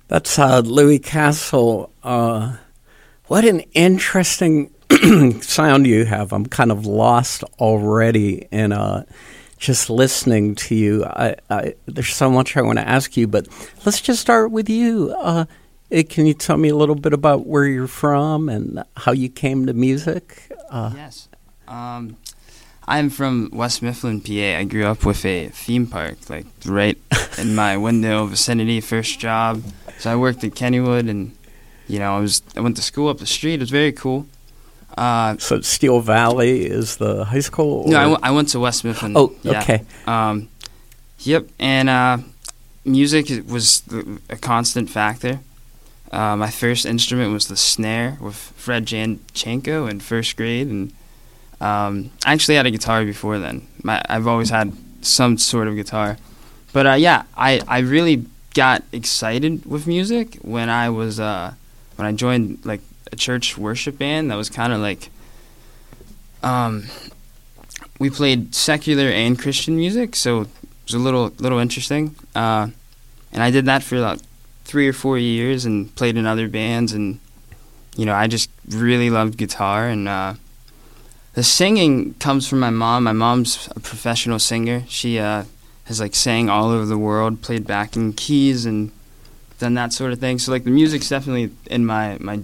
That's Louis Castle. What an interesting sound you have. I'm kind of lost already in just listening to you. There's so much I want to ask you, but let's just start with you. Can you tell me a little bit about where you're from and how you came to music? Yes. I'm from West Mifflin, PA. I grew up with a theme park, like right in my window vicinity, first job. So I worked at Kennywood, and I went to school up the street. It was very cool. So Steel Valley is the high school? No, I went to West Mifflin. Oh, yeah. Okay. Yep, and music was a constant factor. My first instrument was the snare with Fred Janchenko in first grade, and I actually had a guitar before then. I've always had some sort of guitar. But I really got excited with music when I joined like a church worship band that was kind of like we played secular and Christian music, so it was a little interesting. And I did that for like 3 or 4 years and played in other bands, and I just really loved guitar. And the singing comes from my mom. My mom's a professional singer. She has like sang all over the world, played backing keys, and done that sort of thing. So like the music's definitely in my